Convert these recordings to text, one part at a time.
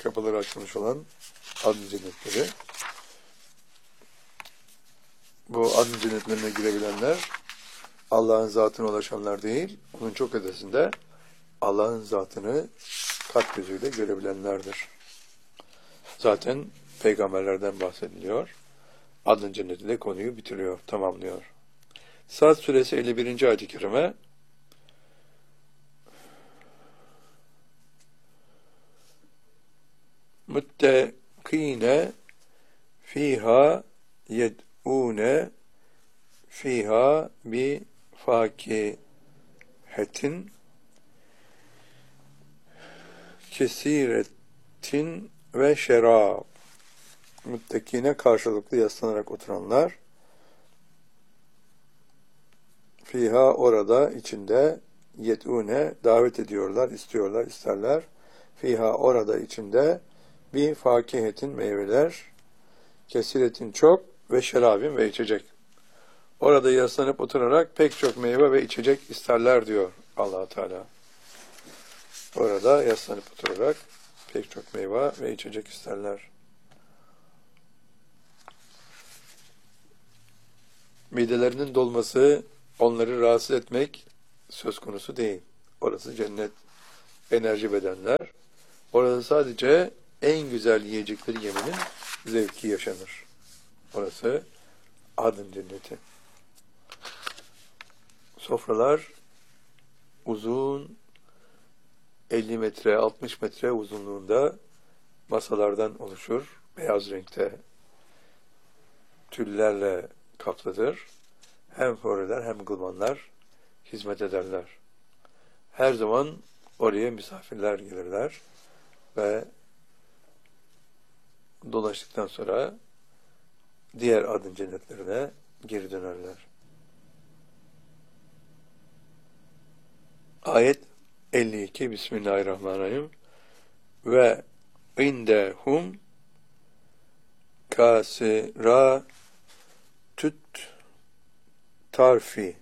kapıları açılmış olan adın cennetleri. Bu adın cennetlerine girebilenler Allah'ın zatına ulaşanlar değil, onun çok ötesinde Allah'ın zatını kalp gözüyle görebilenlerdir. Zaten peygamberlerden bahsediliyor. Adın cenneti de konuyu bitiriyor, tamamlıyor. Sad suresi 51. ayet-i kerime Muttekine fiha yed'une fiha bi fakihetin kesiretin ve şerab. Muttekine karşılıklı yaslanarak oturanlar, fiha orada içinde, yed'une davet ediyorlar, istiyorlar, isterler. Fiha orada içinde bir fakihetin meyveler, kesiretin çok ve şerabin ve içecek. Orada yaslanıp oturarak pek çok meyve ve içecek isterler diyor Allah Teala. Orada yaslanıp oturarak pek çok meyve ve içecek isterler. Midelerinin dolması, onları rahatsız etmek söz konusu değil. Orası cennet, enerji bedenler. Orada sadece en güzel yiyecekleri yemenin zevki yaşanır. Orası adın cenneti. Sofralar uzun, 50 metre, 60 metre uzunluğunda masalardan oluşur. Beyaz renkte tüllerle kaplıdır. Hem horeler hem gılmanlar hizmet ederler. Her zaman oraya misafirler gelirler ve dolaştıktan sonra diğer adın cennetlerine geri dönerler. Ayet 52 Bismillahirrahmanirrahim ve indehum kasira tüt tarfi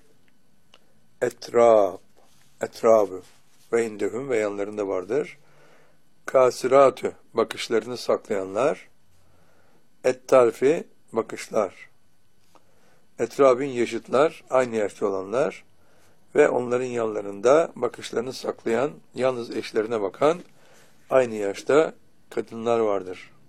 etrabı ve indehum ve yanlarında vardır. Kasiratü bakışlarını saklayanlar, et-tarfi bakışlar, etrabin yaşıtlar, aynı yaşta olanlar ve onların yanlarında bakışlarını saklayan, yalnız eşlerine bakan aynı yaşta kadınlar vardır.